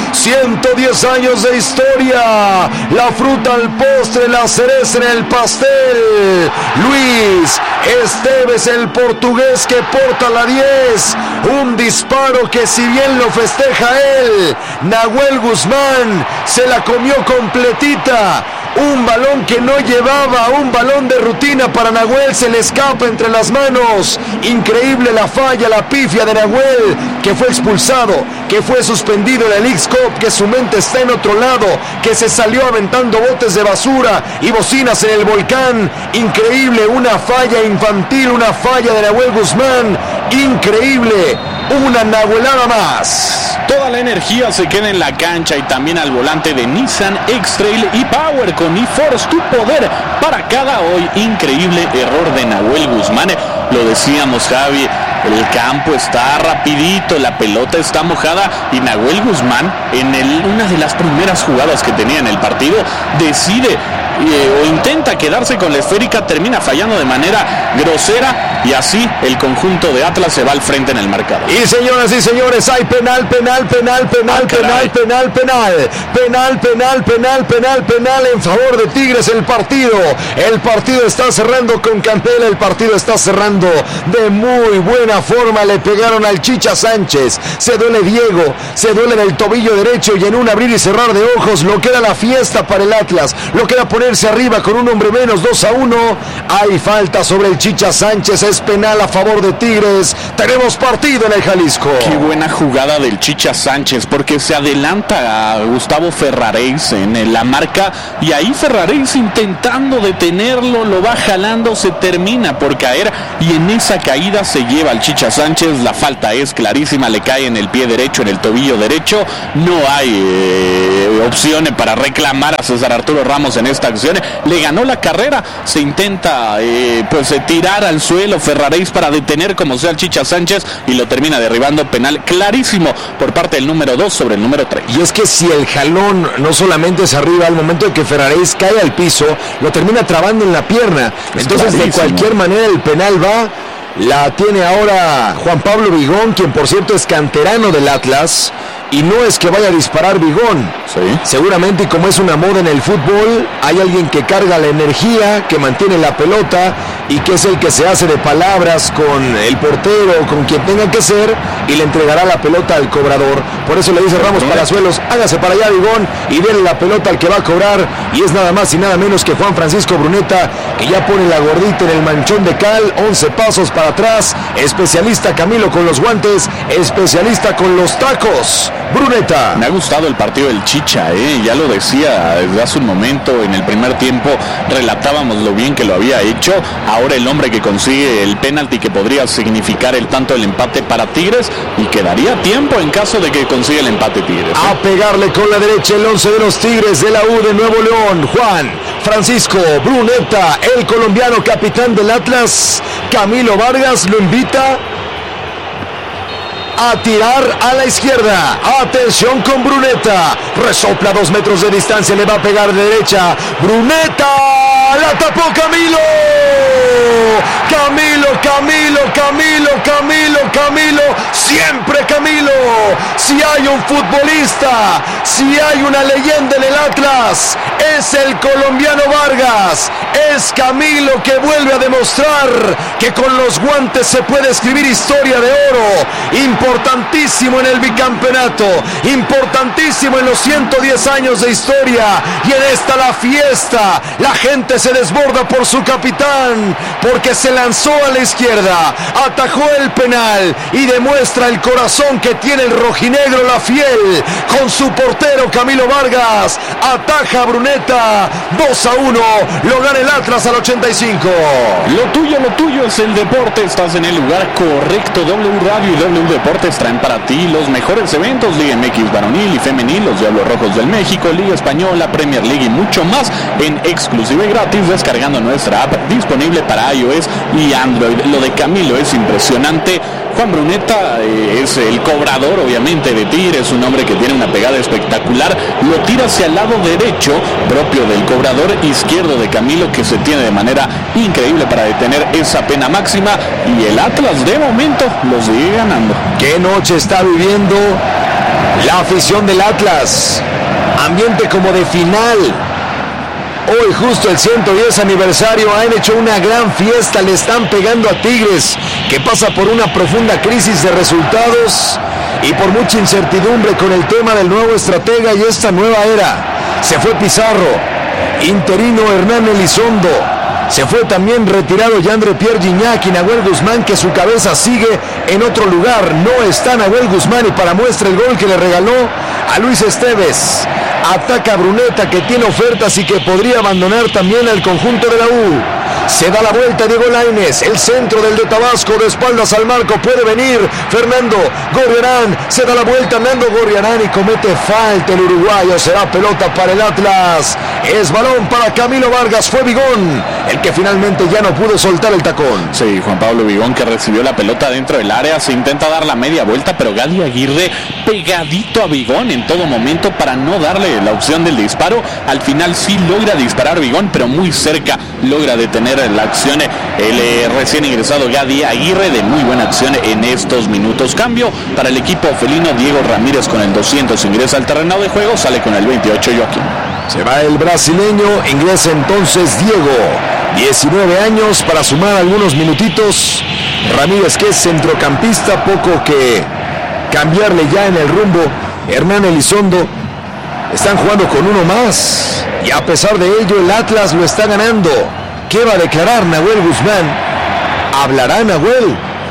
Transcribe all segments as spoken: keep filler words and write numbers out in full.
ciento diez años de historia, la fruta al postre, la cereza en el pastel. Luis Esteves, el portugués que porta la diez, un disparo que si bien lo festeja él, Nahuel Guzmán se la comió completita. Un balón que no llevaba, un balón de rutina para Nahuel, se le escapa entre las manos. Increíble la falla, la pifia de Nahuel, que fue expulsado, que fue suspendido en el Leagues Cup, que su mente está en otro lado, que se salió aventando botes de basura y bocinas en el volcán. Increíble, una falla infantil, una falla de Nahuel Guzmán. Increíble, una nahuelada más. Toda la energía se queda en la cancha y también al volante de Nissan X-Trail y Power con eForce, tu poder para cada hoy. Increíble error de Nahuel Guzmán. Lo decíamos, Javi, el campo está rapidito, la pelota está mojada y Nahuel Guzmán, en el, una de las primeras jugadas que tenía en el partido, decide eh, o intenta quedarse con la esférica, termina fallando de manera grosera y así el conjunto de Atlas se va al frente en el marcador. Y señoras y señores, hay penal, penal, penal, penal, ah, penal, penal, penal, penal, penal, penal, penal, penal en favor de Tigres. El partido, el partido está cerrando con Cantela, el partido está cerrando de muy buena forma. Le pegaron al Chicha Sánchez, se duele Diego, se duele del tobillo derecho y en un abrir y cerrar de ojos lo queda la fiesta para el Atlas, lo queda ponerse arriba con un hombre menos, dos a uno. Hay falta sobre el Chicha Sánchez, es penal a favor de Tigres. Tenemos partido en el Jalisco. Qué buena jugada del Chicha Sánchez, porque se adelanta a Gustavo Ferraréis en la marca y ahí Ferraréis intentando detenerlo, lo va jalando, se termina por caer y en esa caída se lleva al Chicha Sánchez. La falta es clarísima, le cae en el pie derecho, en el tobillo derecho. No hay eh, opciones para reclamar a César Arturo Ramos en esta acción. Le ganó la carrera, se intenta eh, pues eh, tirar al suelo Ferraréis para detener como sea al Chicha Sánchez y lo termina derribando. Penal clarísimo por parte del número dos sobre el número tres. Y es que si el jalón no solamente es arriba, al momento de que Ferraréis cae al piso, lo termina trabando en la pierna. Es Entonces clarísimo. De cualquier manera el penal va. La tiene ahora Juan Pablo Vigón, quien por cierto es canterano del Atlas. Y no es que vaya a disparar Vigón. Sí. Seguramente, y como es una moda en el fútbol, hay alguien que carga la energía, que mantiene la pelota y que es el que se hace de palabras con el portero, con quien tenga que ser, y le entregará la pelota al cobrador. Por eso le dice Ramos Palazuelos, hágase para allá Vigón y déle la pelota al que va a cobrar. Y es nada más y nada menos que Juan Francisco Bruneta, que ya pone la gordita en el manchón de cal. once pasos para atrás. Especialista Camilo con los guantes, especialista con los tacos. Bruneta. Me ha gustado el partido del Chicha, ¿eh? Ya lo decía desde hace un momento, en el primer tiempo relatábamos lo bien que lo había hecho. Ahora el hombre que consigue el penalti que podría significar el tanto del empate para Tigres, y quedaría tiempo en caso de que consiga el empate Tigres, ¿eh? A pegarle con la derecha el once de los Tigres de la U de Nuevo León. Juan Francisco Bruneta, el colombiano capitán del Atlas. Camilo Vargas lo invita a tirar a la izquierda. Atención con Bruneta. Resopla dos metros de distancia. Le va a pegar de derecha. Bruneta. La tapó Camilo. Camilo, Camilo, Camilo, Camilo, Camilo. Siempre Camilo. Si hay un futbolista, si hay una leyenda en el Atlas, es el colombiano Vargas. Es Camilo que vuelve a demostrar que con los guantes se puede escribir historia de oro. Importantísimo en el bicampeonato, importantísimo en los ciento diez años de historia. Y en esta la fiesta, la gente se desborda por su capitán, porque se lanzó a la izquierda, atajó el penal y demuestra el corazón que tiene el rojinegro, la fiel, con su portero Camilo Vargas. Ataja a Bruneta. Dos a uno, lo gana el Atlas al ochenta y cinco. Lo tuyo, lo tuyo es el deporte. Estás en el lugar correcto. W Radio y W Deportes traen para ti los mejores eventos: Liga M X varonil y femenil, los Diablos Rojos del México, Liga Española, Premier League y mucho más en exclusiva y gratis descargando nuestra app, disponible para iOS y Android. Lo de Camilo es impresionante. Juan Bruneta eh, es el cobrador, obviamente, de Tigres, es un hombre que tiene una pegada espectacular. Lo tira hacia el lado derecho, propio del cobrador izquierdo de Camilo, que se tiene de manera increíble para detener esa pena máxima. Y el Atlas, de momento, lo sigue ganando. ¿Qué noche está viviendo La afición del Atlas, ambiente como de final. Hoy justo el ciento diez aniversario, han hecho una gran fiesta, le están pegando a Tigres, que pasa por una profunda crisis de resultados y por mucha incertidumbre con el tema del nuevo estratega y esta nueva era. Se fue Pizarro, interino Hernán Elizondo, se fue también retirado Yandre Pierre Gignac y Nahuel Guzmán, que su cabeza sigue en otro lugar. No está Nahuel Guzmán y para muestra el gol que le regaló a Luis Esteves. Ataca a Bruneta, que tiene ofertas y que podría abandonar también al conjunto de la U. Se da la vuelta Diego Lainez, el centro del de Tabasco, de espaldas al marco, puede venir Fernando Gorriarán, se da la vuelta Nando Gorriarán y comete falta el uruguayo. Será pelota para el Atlas, es balón para Camilo Vargas. Fue Vigón el que finalmente ya no pudo soltar el tacón. Sí, Juan Pablo Vigón, que recibió la pelota dentro del área, se intenta dar la media vuelta, pero Gadi Aguirre pegadito a Vigón en todo momento para no darle la opción del disparo. Al final sí logra disparar Vigón, pero muy cerca logra detener la acción el eh, recién ingresado Gadi Aguirre, de muy buena acción en estos minutos. Cambio para el equipo felino, Diego Ramírez con el doscientos ingresa al terreno de juego, sale con el veintiocho Joaquín. Se va el brasileño, ingresa entonces Diego, diecinueve años, para sumar algunos minutitos. Ramírez, que es centrocampista, poco que cambiarle ya en el rumbo. Hernán Elizondo, están jugando con uno más y a pesar de ello el Atlas lo está ganando. ¿Qué va a declarar Nahuel Guzmán? ¿Hablará Nahuel?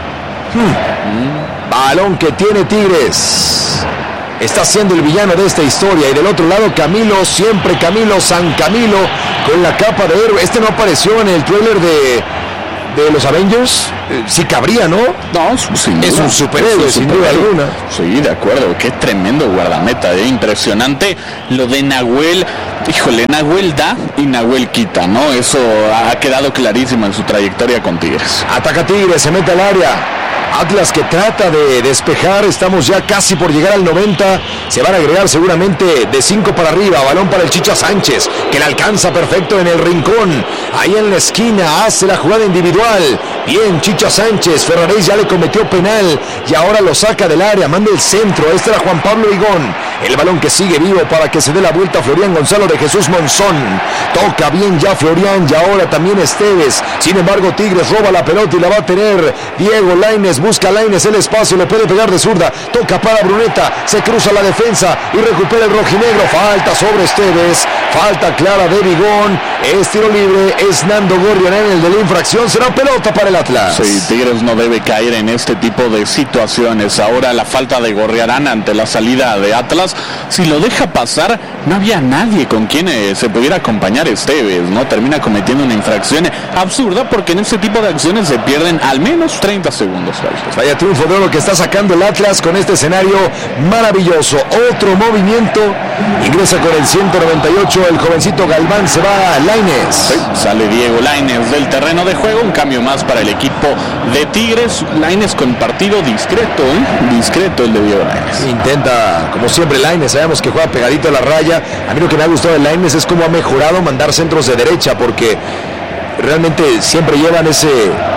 Hmm. Balón que tiene Tigres. Está siendo el villano de esta historia. Y del otro lado Camilo, siempre Camilo, San Camilo, con la capa de héroe. Este no apareció en el tráiler de, de los Avengers. Eh, sí cabría, ¿no? No, sin duda. Es un superhéroe, sin duda alguna. Sí, de acuerdo. Qué tremendo guardameta, ¿eh? Impresionante lo de Nahuel. Híjole, Nahuel da y Nahuel quita, ¿no? Eso ha quedado clarísimo en su trayectoria con Tigres. Ataca Tigres, se mete al área. Atlas que trata de despejar, estamos ya casi por llegar al noventa, se van a agregar seguramente de cinco para arriba. Balón para el Chicha Sánchez, que le alcanza perfecto en el rincón, ahí en la esquina, hace la jugada individual, bien Chicha Sánchez. Ferraréis ya le cometió penal y ahora lo saca del área, manda el centro. Este era Juan Pablo Higón, el balón que sigue vivo para que se dé la vuelta a Florian Gonzalo de Jesús Monzón. Toca bien ya Florian y ahora también Esteves. Sin embargo Tigres roba la pelota y la va a tener Diego Lainez. Busca Lainez el espacio, le puede pegar de zurda, toca para Bruneta, se cruza la defensa y recupera el rojinegro. Falta sobre Esteves, falta clara de Vigón, es tiro libre, es Nando Gorriarán el de la infracción. Será pelota para el Atlas. Sí, Tigres no debe caer en este tipo de situaciones. Ahora la falta de Gorriarán ante la salida de Atlas, si lo deja pasar, no había nadie con quien eh, se pudiera acompañar Esteves, ¿no? Termina cometiendo una infracción absurda porque en este tipo de acciones se pierden al menos treinta segundos. Vaya triunfo de oro que está sacando el Atlas con este escenario maravilloso. Otro movimiento, ingresa con el ciento noventa y ocho el jovencito Galván, se va a Lainez. Sí, sale Diego Lainez del terreno de juego, un cambio más para el equipo de Tigres. Lainez con partido discreto, ¿eh? discreto el de Diego Lainez. Intenta, como siempre Lainez, sabemos que juega pegadito a la raya. A mí lo que me ha gustado de Lainez es cómo ha mejorado mandar centros de derecha, porque realmente siempre llevan ese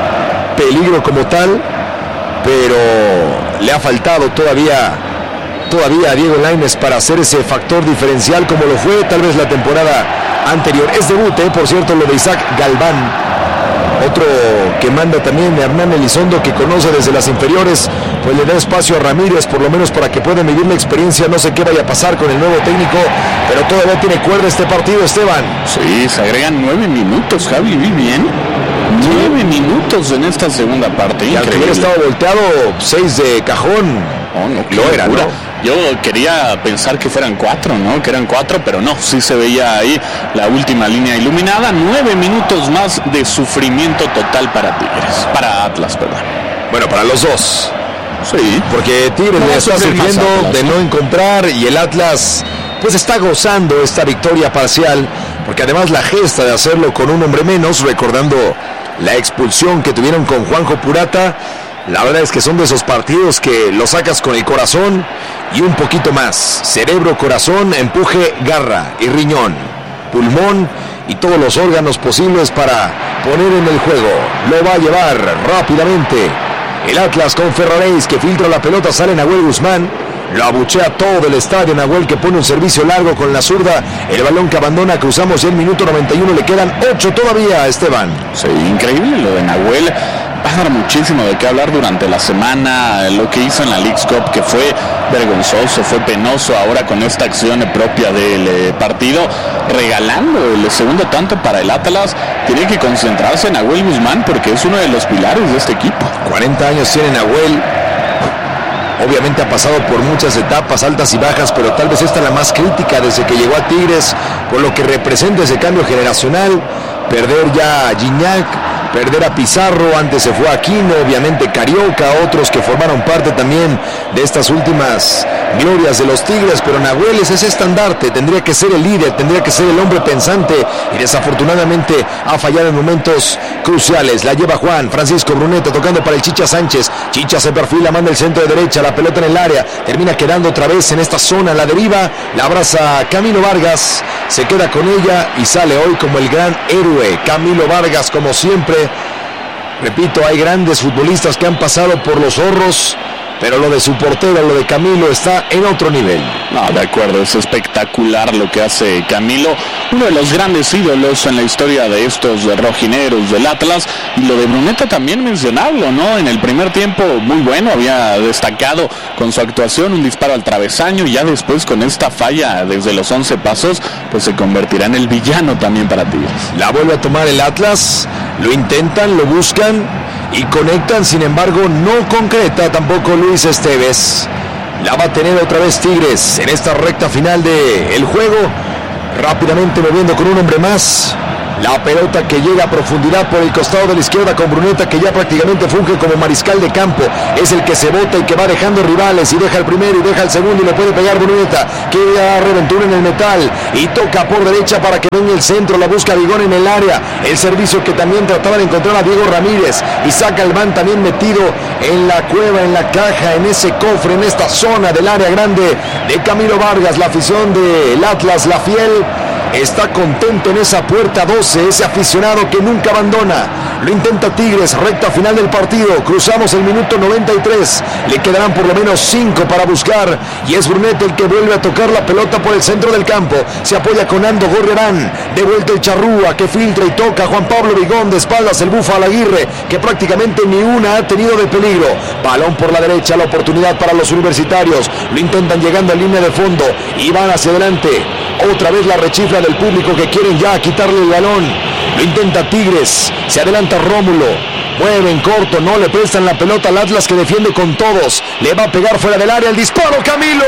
peligro como tal, pero le ha faltado todavía todavía a Diego Lainez para hacer ese factor diferencial como lo fue tal vez la temporada anterior. Es debut, ¿eh? Por cierto, lo de Isaac Galván, otro que manda también Hernán Elizondo, que conoce desde las inferiores, pues le da espacio a Ramírez, por lo menos para que pueda vivir la experiencia. No sé qué vaya a pasar con el nuevo técnico, pero todavía tiene cuerda este partido, Esteban. Sí, se agregan nueve minutos, Javi, vi bien. Nueve minutos en esta segunda parte. Y al que hubiera estado volteado, seis de cajón. Oh, no, lo era, ¿no? Yo quería pensar que fueran cuatro, ¿no? Que eran cuatro, pero no, sí se veía ahí la última línea iluminada. Nueve minutos más de sufrimiento total para Tigres, para Atlas, perdón. Bueno, para los dos. Sí. Porque Tigres le está sufriendo de no encontrar y el Atlas pues está gozando esta victoria parcial, porque además la gesta de hacerlo con un hombre menos, recordando la expulsión que tuvieron con Juanjo Purata, la verdad es que son de esos partidos que lo sacas con el corazón y un poquito más. Cerebro, corazón, empuje, garra y riñón, pulmón y todos los órganos posibles para poner en el juego. Lo va a llevar rápidamente el Atlas con Ferraréis, que filtra la pelota, sale Nahuel Guzmán. Lo abuchea todo el estadio. Nahuel, que pone un servicio largo con la zurda. El balón que abandona, cruzamos ya el minuto noventa y uno. Le quedan ocho todavía, Esteban. Sí, increíble lo de Nahuel. Va a dar muchísimo de qué hablar durante la semana. Lo que hizo en la Leagues Cup, que fue vergonzoso, fue penoso. Ahora con esta acción propia del eh, partido, regalando el segundo tanto para el Atlas. Tiene que concentrarse en Nahuel Guzmán, porque es uno de los pilares de este equipo. cuarenta años tiene Nahuel. Obviamente ha pasado por muchas etapas, altas y bajas, pero tal vez esta es la más crítica desde que llegó a Tigres, por lo que representa ese cambio generacional. Perder ya a Gignac, perder a Pizarro, antes se fue a Aquino, obviamente Carioca, otros que formaron parte también de estas últimas glorias de los Tigres, pero Nahuel es ese estandarte, tendría que ser el líder, tendría que ser el hombre pensante, y desafortunadamente ha fallado en momentos cruciales. La lleva Juan Francisco Bruneta, tocando para el Chicha Sánchez. Chicha se perfila, manda el centro de derecha, la pelota en el área, termina quedando otra vez en esta zona, la deriva, la abraza Camilo Vargas, se queda con ella y sale hoy como el gran héroe Camilo Vargas, como siempre. Repito, hay grandes futbolistas que han pasado por los zorros, pero lo de su portero, lo de Camilo, está en otro nivel. No, de acuerdo, es espectacular lo que hace Camilo, uno de los grandes ídolos en la historia de estos rojineros del Atlas. Y lo de Bruneta también mencionarlo, ¿no? En el primer tiempo muy bueno, había destacado con su actuación, un disparo al travesaño, y ya después con esta falla desde los once pasos, pues se convertirá en el villano también para Tigres. La vuelve a tomar el Atlas, lo intentan, lo buscan y conectan, sin embargo no concreta tampoco Luis Esteves. La va a tener otra vez Tigres en esta recta final del juego, rápidamente moviendo con un hombre más. La pelota que llega a profundidad por el costado de la izquierda con Bruneta, que ya prácticamente funge como mariscal de campo. Es el que se bota y que va dejando rivales, y deja el primero y deja el segundo, y le puede pegar Bruneta, que da reventura en el metal y toca por derecha para que venga el centro. La busca Vigón en el área, el servicio que también trataba de encontrar a Diego Ramírez, y saca el man también metido en la cueva, en la caja, en ese cofre, en esta zona del área grande de Camilo Vargas. La afición del Atlas, la fiel, está contento en esa puerta doce, ese aficionado que nunca abandona. Lo intenta Tigres, recta final del partido, cruzamos el minuto noventa y tres, le quedarán por lo menos cinco para buscar, y es Bruneta el que vuelve a tocar la pelota por el centro del campo. Se apoya con Ando Gorriarán, de vuelta el Charrúa, que filtra y toca. Juan Pablo Vigón, de espaldas el Búfalo Aguirre, que prácticamente ni una ha tenido de peligro. Balón por la derecha, la oportunidad para los universitarios, lo intentan llegando a línea de fondo y van hacia adelante. Otra vez la rechifla del público que quieren ya quitarle el balón. Lo intenta Tigres, se adelanta Rómulo, mueve en corto, no le prestan la pelota al Atlas, que defiende con todos. Le va a pegar fuera del área, el disparo, Camilo.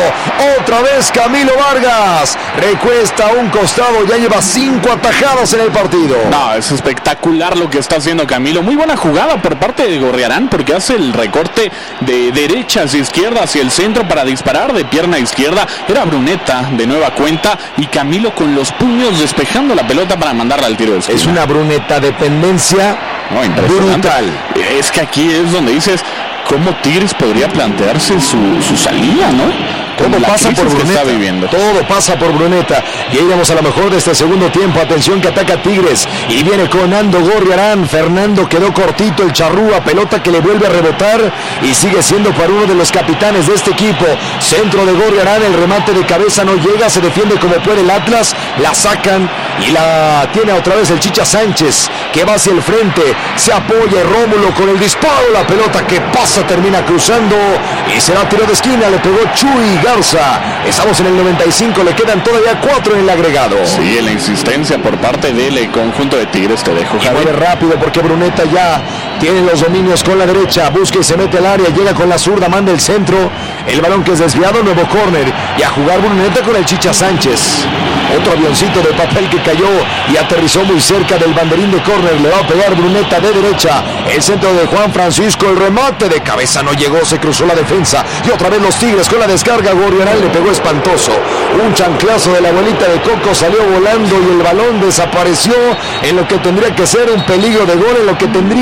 Otra vez Camilo Vargas, recuesta a un costado, ya lleva cinco atajadas en el partido. No, es espectacular lo que está haciendo Camilo. Muy buena jugada por parte de Gorriarán, porque hace el recorte de derecha hacia izquierda, hacia el centro para disparar de pierna izquierda. Era Bruneta de nueva cuenta, y Camilo con los puños despejando la pelota para mandarla al tiro de esquina. Es una Bruneta dependencia. No, brutal. Es que aquí es donde dices cómo Tigres podría plantearse su, su salida, ¿no? Todo pasa por Bruneta, todo pasa por Bruneta, y ahí vamos a lo mejor de este segundo tiempo. Atención que ataca Tigres, y viene con Ando Gorriarán. Fernando quedó cortito, el Charrúa, pelota que le vuelve a rebotar, y sigue siendo para uno de los capitanes de este equipo. Centro de Gorriarán, el remate de cabeza no llega, se defiende como puede el Atlas, la sacan, y la tiene otra vez el Chicha Sánchez, que va hacia el frente, se apoya Rómulo con el disparo, la pelota que pasa, termina cruzando, y será tiro de esquina, le pegó Chuy Garza. Estamos en el noventa y cinco, le quedan todavía cuatro en el agregado. Sí, la insistencia por parte del conjunto de Tigres, te dejo, y mueve rápido porque Bruneta ya tiene los dominios con la derecha, busca y se mete al área, llega con la zurda, manda el centro, el balón que es desviado, nuevo córner, y a jugar Bruneta con el Chicha Sánchez. Otro avioncito de papel que cayó y aterrizó muy cerca del banderín de córner. Le va a pegar Bruneta de derecha, el centro de Juan Francisco, el remate de cabeza no llegó, se cruzó la defensa, y otra vez los Tigres con la descarga. Gorriarán le pegó espantoso, un chanclazo de la abuelita de Coco, salió volando y el balón desapareció en lo que tendría que ser un peligro de gol, en lo que tendría que ser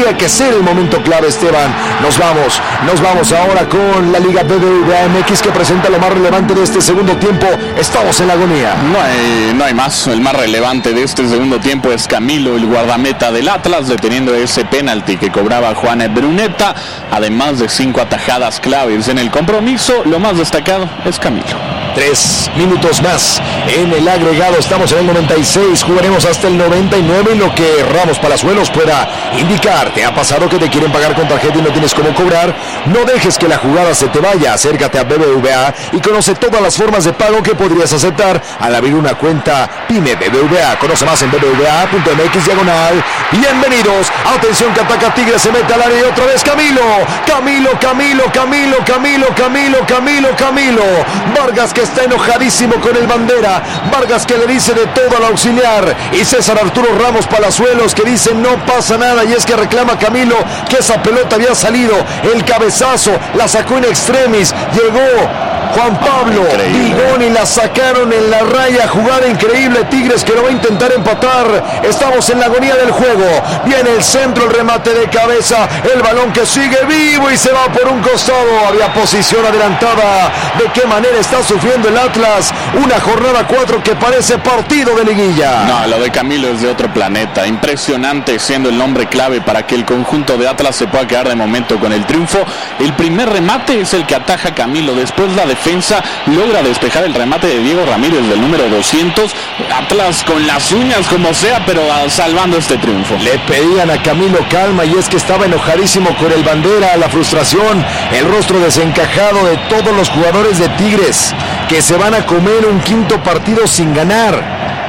vivir el momento clave, Esteban. Nos vamos, nos vamos ahora con la Liga B B V A M X, que presenta lo más relevante de este segundo tiempo. Estamos en la agonía. No hay, no hay más. El más relevante de este segundo tiempo es Camilo, el guardameta del Atlas, deteniendo ese penalti que cobraba Juan Bruneta, además de cinco atajadas claves en el compromiso. Lo más destacado es Camilo. Tres minutos más en el agregado, estamos en el noventa y seis, jugaremos hasta el noventa y nueve, lo que Ramos Palazuelos pueda indicar. ¿Te ha pasado que te quieren pagar con tarjeta y no tienes cómo cobrar? No dejes que la jugada se te vaya, acércate a B B V A y conoce todas las formas de pago que podrías aceptar al abrir una cuenta PYME B B V A. Conoce más en b b v a punto m x diagonal. Bienvenidos, atención que ataca Tigres, se mete al área y otra vez Camilo, Camilo, Camilo, Camilo, Camilo, Camilo, Camilo, Camilo, Vargas que está enojadísimo con el bandera, Vargas que le dice de todo al auxiliar, y César Arturo Ramos Palazuelos que dice no pasa nada, y es que reclama Camilo que esa pelota había salido, el cabezazo la sacó en extremis, llegó Juan Pablo Vigón y la sacaron en la raya. Jugada increíble, Tigres que lo va a intentar empatar. Estamos en la agonía del juego. Viene el centro, el remate de cabeza, el balón que sigue vivo y se va por un costado. Había posición adelantada. ¿De qué manera está sufriendo el Atlas? Una jornada cuatro que parece partido de liguilla. No, lo de Camilo es de otro planeta. Impresionante, siendo el nombre clave para que el conjunto de Atlas se pueda quedar de momento con el triunfo. El primer remate es el que ataja Camilo. Después la defensa logra despejar el remate de Diego Ramírez del número doscientos. Atlas con las uñas como sea, pero salvando este triunfo. Le pedían a Camilo calma y es que estaba enojadísimo con el bandera, la frustración, el rostro desencajado de todos los jugadores de Tigres que se van a comer un quinto partido sin ganar.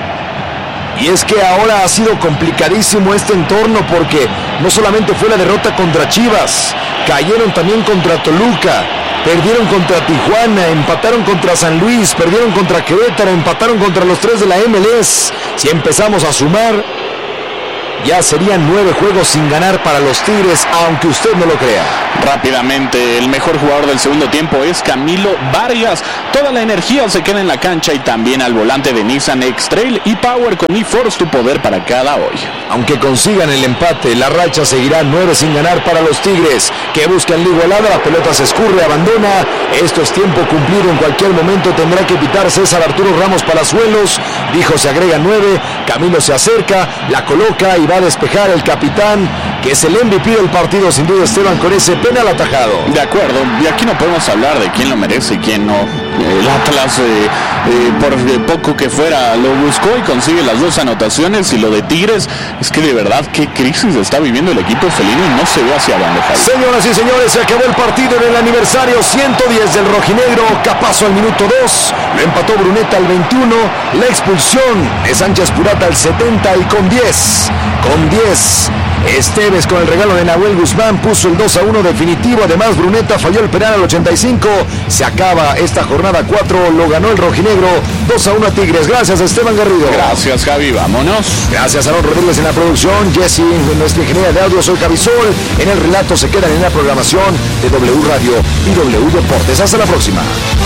Y es que ahora ha sido complicadísimo este entorno porque no solamente fue la derrota contra Chivas, cayeron también contra Toluca, perdieron contra Tijuana, empataron contra San Luis, perdieron contra Querétaro, empataron contra los tres de la M L S. Si empezamos a sumar, ya serían nueve juegos sin ganar para los Tigres, aunque usted no lo crea. Rápidamente, el mejor jugador del segundo tiempo es Camilo Vargas. Toda la energía se queda en la cancha y también al volante de Nissan X-Trail y Power con eForce, tu poder para cada hoy. Aunque consigan el empate, la racha seguirá nueve sin ganar para los Tigres, que buscan la igualada. La pelota se escurre, abandona. Esto es tiempo cumplido, en cualquier momento tendrá que pitar César Arturo Ramos Palazuelos. Dijo se agrega nueve, Camilo se acerca, la coloca y va a despejar el capitán, que es el M V P del partido, sin duda, Esteban, con ese penal atajado. De acuerdo, y aquí no podemos hablar de quién lo merece y quién no. El Atlas, eh, eh, por poco que fuera, lo buscó y consigue las dos anotaciones. Y lo de Tigres, es que de verdad, qué crisis está viviendo el equipo felino y no se ve hacia dónde. Señoras y señores, se acabó el partido en el aniversario ciento diez del rojinegro. Capazo al minuto dos, lo empató Bruneta al veintiuno, la expulsión de Sánchez Purata al setenta y con diez, con diez, Esteves con el regalo de Nahuel Guzmán puso el dos a uno definitivo. Además Bruneta falló el penal al ochenta y cinco. Se acaba esta jornada cuatro, lo ganó el rojinegro dos a uno a Tigres. Gracias Esteban Garrido. Gracias Javi, vámonos. Gracias a Aaron Rodríguez en la producción, Jesse en nuestra ingeniería de audio, soy Javi Sol. En el relato se quedan en la programación de W Radio y W Deportes. Hasta la próxima.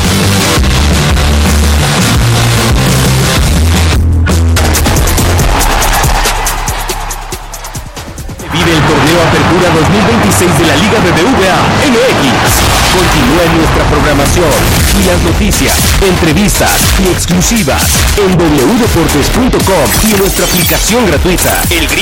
Vive el torneo Apertura dos mil veintiséis de la Liga B B V A M X. Continúa en nuestra programación y las noticias, entrevistas y exclusivas en w deportes punto com y en nuestra aplicación gratuita. El